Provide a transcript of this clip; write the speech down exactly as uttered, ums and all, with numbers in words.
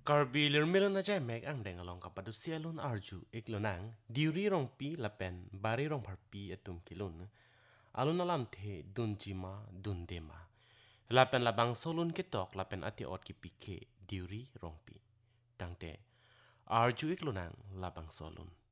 Karbilir milon na jay meg ang deng along kapadu sialun arju iklonang diuri rong pi lapen bari rong parpi atum kilun alun alam the dun jima dun dema lapen labang solun ketok lapen ati ot ki pike diuri rong pi tangte arju iklonang labang solun